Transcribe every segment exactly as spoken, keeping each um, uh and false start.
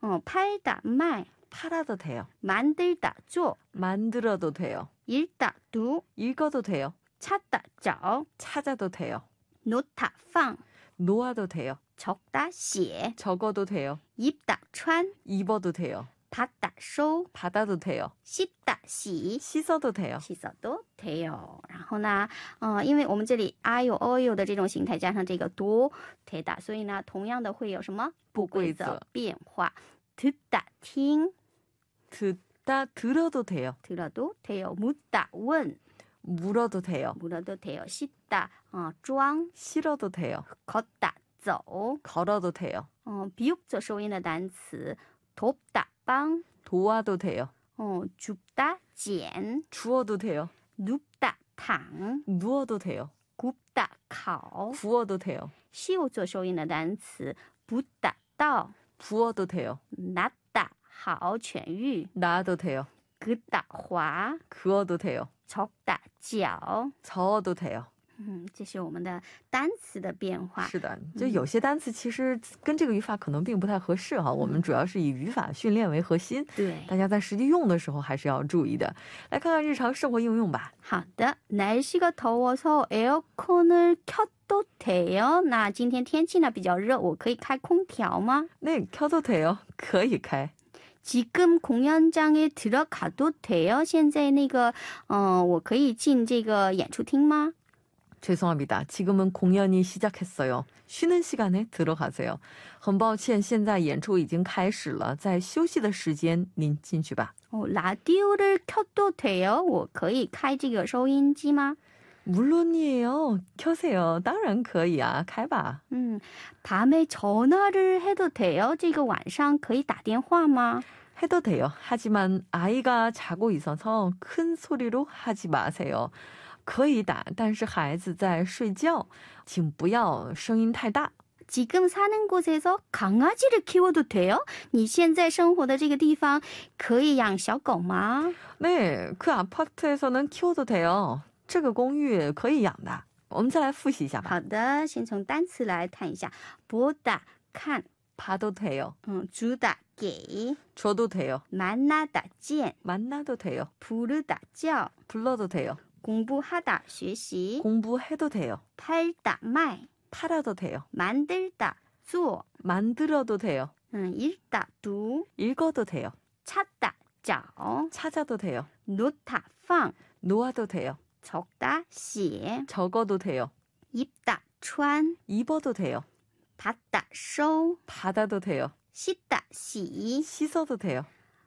어, 팔다, 말. 팔아도 돼요. 만들다, 做. 만들어도 돼요. 읽다, 读. 읽어도 돼요. 찾다, 找. 찾아도 돼요. 놓다, 放. 놓아도 돼요. 적다, 写. 적어도 돼요. 입다, 穿. 입어도 돼요. 받다, 收. 받아도 돼요. 씻다, 洗. 씻어도 돼요. 씻어도 돼요. 然后呢, 어, 因为我们这里 I有 O 有的这种形态加上这个读 되다, 所以呢同样的会有什么不规则变化。 듣다, 听. 듣다, 들어도 돼요. 들어도 돼요. 묻다, 问. 물어도 돼요. 물어도 돼요. 씻다, 어, 装. 실어도 돼요. 걷다, 走. 걸어도 돼요. 어, 비육조 소인의 단词 돕다, 帮. 도와도 돼요. 어, 줍다, 捡. 주워도 돼요. 눕다, 躺. 누워도 돼요. 굽다, 烤. 구워도 돼요. 시오조 소인의 단词 붓다, 到. 부어도 돼요. 낫다, 好,痊愈. 나도 돼요. 긋다, 滑. 그어도 돼요. 적다, 搅. 저어도 돼요. 嗯，这是我们的单词的变化。 是的，就有些单词其实跟这个语法可能并不太合适哈，我们主要是以语法训练为核心， 对， 大家在实际用的时候还是要注意的。来看看日常生活应用吧。 好的，날씨가 더워서 에어컨을 켜도 돼요? 那今天天气呢比较热，我可以开空调吗？ 네, 켜도 돼요. 可以开。 지금 공연장에 들어가도 돼요? 现在那个，嗯，我可以进这个演出厅吗？ 죄송합니다. 지금은 공연이 시작했어요. 쉬는 시간에 들어가세요. 很抱歉，现在演出已经开始了，在休息的时间您进去吧。 어, 라디오를 켜도 돼요? 我可以开这个收音机吗？ 물론이에요. 켜세요. 当然可以啊，开吧。 음, 밤에 전화를 해도 돼요? 这个晚上可以打电话吗？ 해도 돼요. 하지만 아이가 자고 있어서 큰 소리로 하지 마세요. 可以打，但是孩子在睡觉，请不要声音太大。 지금 사는 곳에서 강아지를 키워도 돼요? 你现在生活的这个地方可以养小狗吗？ 네, 그 아파트에서는 키워도 돼요. 这个公寓可以养的。我们再来复习一下吧。 好的，先从单词来看一下。보다, 看。 봐도 돼요. 음, 주다, 给。 줘도 돼요. 만나다, 见。 만나도 돼요. 부르다, 叫。 불러도 돼요. 공부하다, 学习。 공부해도 돼요. 팔다, 卖。 팔아도 돼요. 만들다, 做。 만들어도 돼요. 음, 읽다, 读。 읽어도 돼요. 찾다, 找。 찾아도 돼요. 놓다, 放。 놓아도 돼요. 적다, 写。 적어도 돼요. 입다, 穿。 입어도 돼요. 받다, 收。 받아도 돼요. 씻다, 洗。 씻어도 돼요.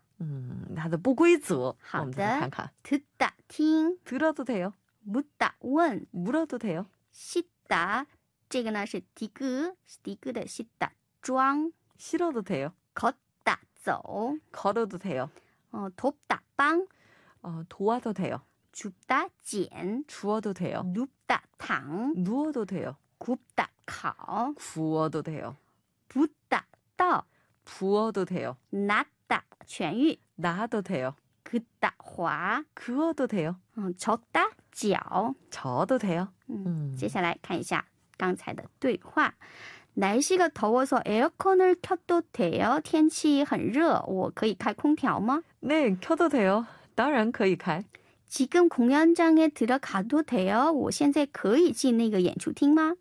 음, 它的不规则我们再来看看。 듣다, 听。 들어도 돼요. 묻다, 问。 물어도 돼요. 씻다, 这个呢是迪哥，迪哥的씻다，装。 실어도 돼요. 걷다, 走。 걸어도 돼요. 어, 돕다, 帮。 어, 도와도 돼요. 줍다, 捡。 주워도 돼요. 눕다, 躺。 누워도 돼요. 굽다, 烤。 구워도 돼요. 붓다, 倒。 부어도 돼요. 낫다, 痊愈。 나도 돼요. 긋다, 滑。 그어도 돼요. 음, 젖다, 搅。 저어도 돼요. 嗯，接下来看一下刚才的对话。 날씨가 더워서 에어컨을 켜도 돼요? 天气很热，我可以开空调吗？ 네, 켜도 돼요. 当然可以开。 지금 공연장에 들어가도 돼요? 我现在可以进那个演出厅吗？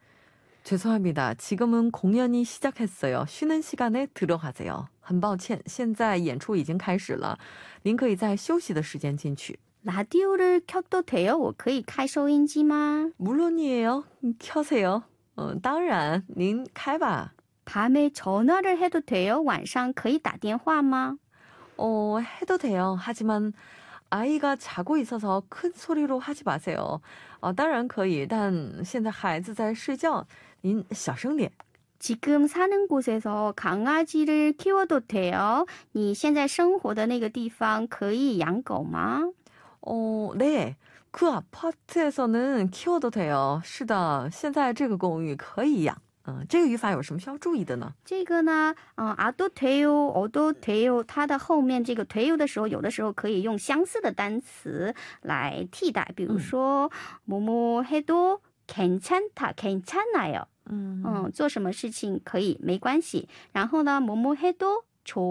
죄송합니다. 지금은 공연이 시작했어요. 쉬는 시간에 들어가세요. 很抱歉，现在演出已经开始了，您可以在休息的时间进去。 라디오를 켜도 돼요? 我可以开收音机吗？ 물론이에요. 켜세요. 어, 当然，您开吧。 밤에 전화를 해도 돼요? 晚上可以打电话吗？ 어, 해도 돼요. 하지만 아이가 자고 있어서 큰 소리로 하지 마세요. 어, 当然可以，但现在孩子在睡觉，您小声点。 지금 사는 곳에서 강아지를 키워도 돼요? 你现在生活的那个地方可以养狗吗？ 어, 네. 그 아파트에서는 키워도 돼요. 是的，现在这个公寓可以养。嗯，这个语法有什么需要注意的呢？ 这个呢，嗯，아도 돼요, 어도 돼요，它的后面这个돼요的时候，有的时候可以用相似的单词来替代，比如说뭐뭐 해도 괜찮다, 괜찮아요。 嗯嗯，做什么事情可以没关系。然后呢，뭐뭐 해도